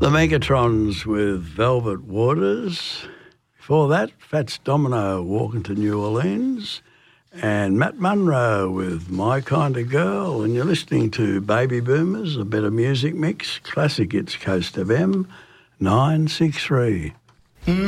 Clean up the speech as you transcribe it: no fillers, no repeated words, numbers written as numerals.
The Megatrons with Velvet Waters. Before that, Fats Domino, Walking to New Orleans. And Matt Munro with My Kind of Girl. And you're listening to Baby Boomers, a better music mix. Classic Hits Coast FM 963.